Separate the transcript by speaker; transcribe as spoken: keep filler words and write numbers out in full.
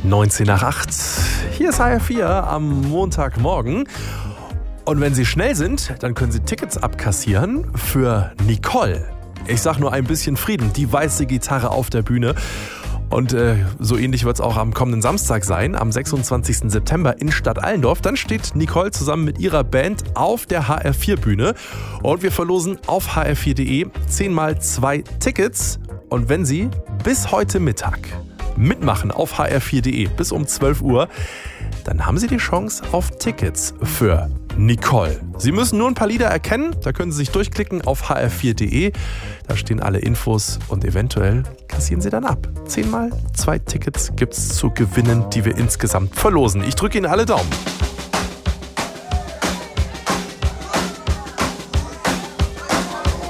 Speaker 1: neunzehn nach acht. Hier ist H R vier am Montagmorgen. Und wenn Sie schnell sind, dann können Sie Tickets abkassieren für Nicole. Ich sag nur ein bisschen Frieden, die weiße Gitarre auf der Bühne. Und äh, so ähnlich wird es auch am kommenden Samstag sein, am sechsundzwanzigsten September in Stadt Allendorf. Dann steht Nicole zusammen mit ihrer Band auf der H R vier Bühne. Und wir verlosen auf h r vier punkt de zehn mal zwei Tickets. Und wenn Sie bis heute Mittag mitmachen auf h r vier punkt de bis um zwölf Uhr, dann haben Sie die Chance auf Tickets für Nicole. Sie müssen nur ein paar Lieder erkennen, da können Sie sich durchklicken auf h r vier punkt de. Da stehen alle Infos und eventuell kassieren Sie dann ab. Zehn mal zwei Tickets gibt's zu gewinnen, die wir insgesamt verlosen. Ich drücke Ihnen alle Daumen.